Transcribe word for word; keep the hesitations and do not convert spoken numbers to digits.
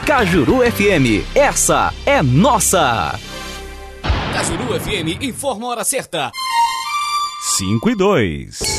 Cajuru F M, essa é nossa. Cajuru F M informa a hora certa. cinco e dois.